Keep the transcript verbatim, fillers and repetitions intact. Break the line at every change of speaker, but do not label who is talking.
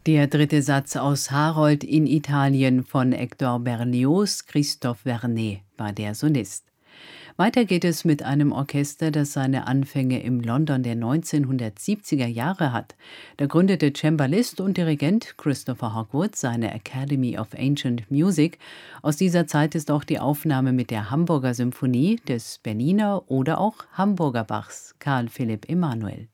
Der dritte Satz aus Harold in Italien von Hector Berlioz, Christoph Vernet war der Solist. Weiter geht es mit einem Orchester, das seine Anfänge im London der neunzehnhundertsiebziger Jahre hat. Da gründete Cembalist und Dirigent Christopher Hogwood seine Academy of Ancient Music. Aus dieser Zeit ist auch die Aufnahme mit der Hamburger Symphonie, des Berliner oder auch Hamburger Bachs Karl Philipp Emanuel.